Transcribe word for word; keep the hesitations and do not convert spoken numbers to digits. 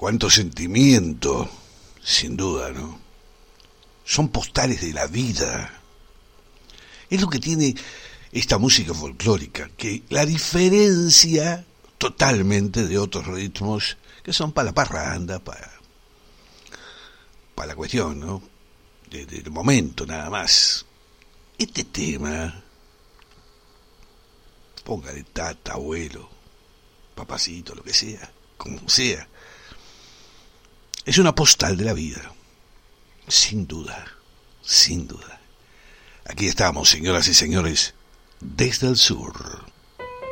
Cuánto sentimiento, sin duda, ¿no? Son postales de la vida. Es lo que tiene esta música folclórica, que la diferencia totalmente de otros ritmos que son para la parranda, para, para la cuestión, ¿no? De, de, de momento nada más. Este tema, póngale tata, abuelo, papacito, lo que sea, como sea, es una postal de la vida, sin duda, sin duda. Aquí estamos, señoras y señores, desde el sur.